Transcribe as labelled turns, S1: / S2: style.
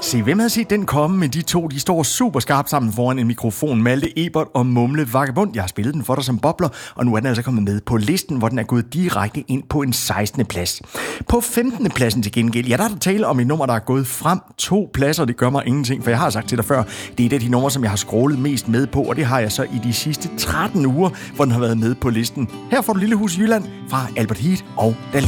S1: Se, hvem havde set den komme med de to? De står super skarpt sammen foran en mikrofon. Malte Ebert og Mumle Vagabond. Jeg har spillet den for dig som bobler, og nu er den altså kommet med på listen, hvor den er gået direkte ind på en 16. plads. På 15. pladsen til gengæld, ja, der er der tale om et nummer, der er gået frem 2 pladser. Det gør mig ingenting, for jeg har sagt til dig før, det er et af de numre, som jeg har scrollet mest med på, og det har jeg så i de sidste 13 uger, hvor den har været med på listen. Her får du Lille Hus i Jylland fra Albert Heat og Dalida.